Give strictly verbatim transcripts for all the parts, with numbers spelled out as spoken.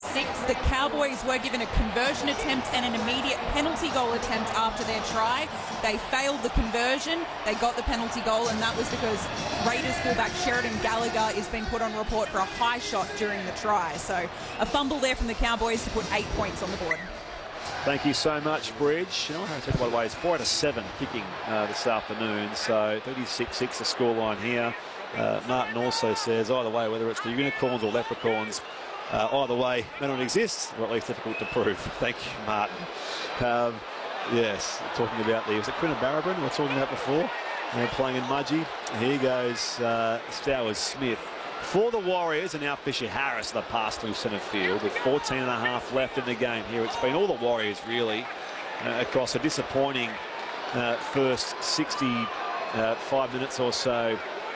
six. The Cowboys were given a conversion attempt and an immediate penalty goal attempt after their try. They failed the conversion. They got the penalty goal, and that was because Raiders fullback Sheridan Gallagher is being put on report for a high shot during the try. So a fumble there from the Cowboys to put eight points on the board. Thank you so much, Bridge. You know, I take it by the way, it's four out of seven kicking uh, this afternoon. So thirty-six six the scoreline here. Uh, Martin also says, either way, whether it's the unicorns or leprechauns, uh, either way, they don't exist, or at least difficult to prove. Thank you, Martin. Um, yes, talking about the, was it Quinn Barabran we were talking about before? They're playing in Mudgee. Here goes uh, Stowers Smith. For the Warriors, and now Fisher Harris, the pass through centre field with fourteen and a half left in the game here. It's been all the Warriors, really, uh, across a disappointing uh, first sixty-five minutes or so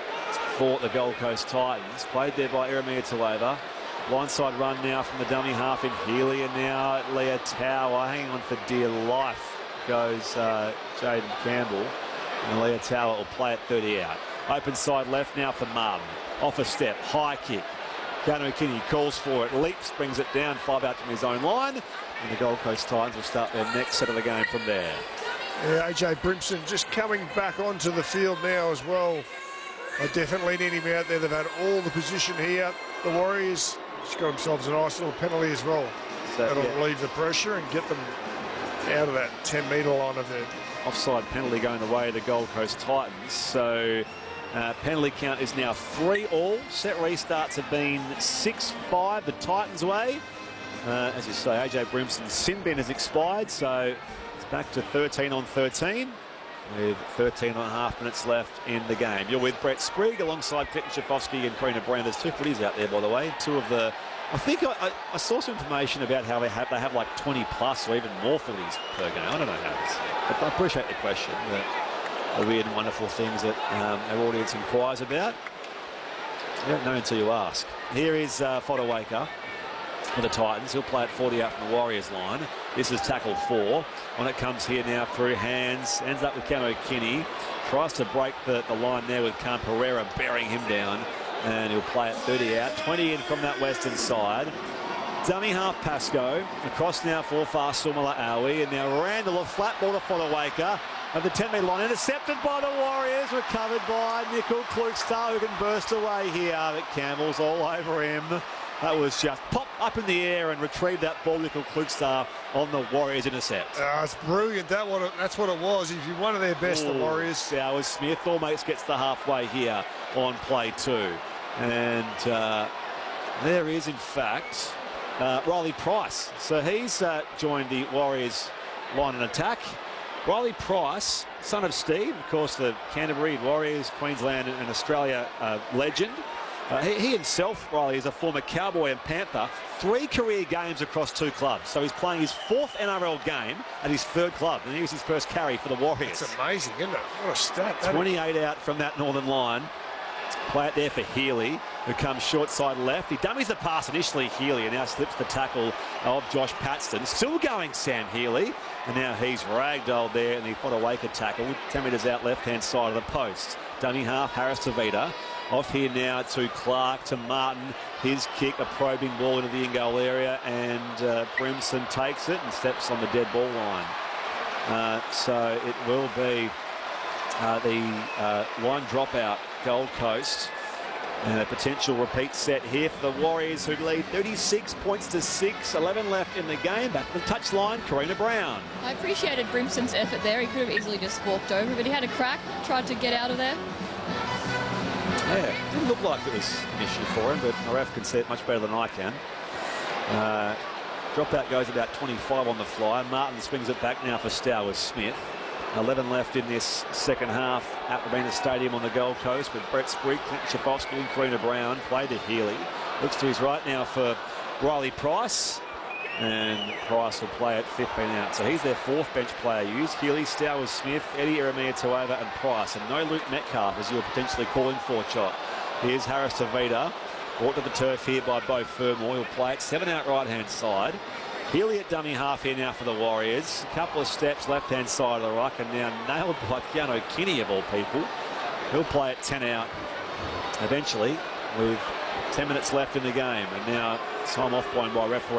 for the Gold Coast Titans. Played there by Eremia Tueva. Blindside run now from the dummy half in Healy, and now Leah Tower hanging on for dear life goes uh, Jaden Campbell, and Leah Tower will play it thirty out. Open side left now for Martin. Off a step, high kick. Keanu Kinney calls for it, leaps, brings it down, five out from his own line, and the Gold Coast Titans will start their next set of the game from there. Yeah, A J Brimson just coming back onto the field now as well. I definitely need him out there. They've had all the position here. The Warriors just got themselves a nice little penalty as well. So, that'll yeah. relieve the pressure and get them out of that ten metre line of the offside penalty going the way of the Gold Coast Titans. So uh, penalty count is now three all. Set restarts have been six five the Titans' way. Uh, as you say, A J Brimson's sin bin has expired, so it's back to thirteen on thirteen. With thirteen and a half minutes left in the game. You're with Brett Sprigg alongside Clinton Schifofsky and Karina Brown. There's two footies out there, by the way. Two of the... I think I, I, I saw some information about how they have they have like twenty plus or even more footies per game. I don't know how it is. But I appreciate the question. The, the weird and wonderful things that um, our audience inquires about. You don't know until you ask. Here is uh, Fodawaker for the Titans. He'll play it forty out from the Warriors line. This is tackle four. When it comes here now through hands, ends up with Camo Kinney. Tries to break the, the line there with Khan Pereira bearing him down. And he'll play it thirty out. twenty in from that western side. Dummy half Pascoe. Across now for fast Sumala Awi. And now Randall, a flat ball to Fodawaker. Of the ten metre line, intercepted by the Warriors, recovered by Nickel Klukstar, who can burst away here. But Campbell's all over him. That was just pop up in the air and retrieved that ball, Nickel Klukstar, on the Warriors intercept. Uh, it's brilliant. That what it, that's what it was. If you're one of their best, Ooh, the Warriors. Stowers Smith almost gets the halfway here on play two. And uh, there is, in fact, uh, Riley Price. So he's uh, joined the Warriors line and attack. Riley Price, son of Steve, of course, the Canterbury Warriors, Queensland and Australia uh, legend. Uh, he, he himself, Riley, is a former Cowboy and Panther. Three career games across two clubs. So he's playing his fourth N R L game at his third club. And he was his first carry for the Warriors. It's amazing, isn't it? What a stat. twenty-eight out from that northern line. Play it there for Healy, who comes short side left. He dummies the pass initially, Healy, and now slips the tackle of Josh Paxton. Still going, Sam Healy. And now he's ragdolled there in the Fodawaker tackle. ten metres out left-hand side of the post. Dummy half, Harris Tavita. Off here now to Clark, to Martin. His kick, a probing ball into the in-goal area, and uh, Brimson takes it and steps on the dead ball line. Uh, so it will be uh, the uh, line dropout, Gold Coast. And a potential repeat set here for the Warriors, who lead thirty-six points to six. eleven left in the game. Back to the touchline, Karina Brown. I appreciated Brimson's effort there. He could have easily just walked over, but he had a crack, tried to get out of there. Yeah, didn't look like it was an issue for him, but Araf can see it much better than I can. Uh, dropout goes about twenty-five on the fly. Martin swings it back now for Stowers Smith. eleven left in this second half at Rabina Stadium on the Gold Coast with Brett Sprigg, Clinton Schifofsky and Karina Brown. Play to Healy. Looks to his right now for Riley Price. And Price will play at fifteen out. So he's their fourth bench player used. Healy, Stowers Smith, Eddie Eremia Tueva and Price. And no Luke Metcalf, as you were potentially calling for, Chot. Here's Harris Tavita. Brought to the turf here by Beau Fermor. He'll play it seven out right-hand side. Healy at dummy half here now for the Warriors. A couple of steps left-hand side of the ruck, and now nailed by Keanu Kinney, of all people. He'll play it ten out eventually with ten minutes left in the game. And now time off blown by referee.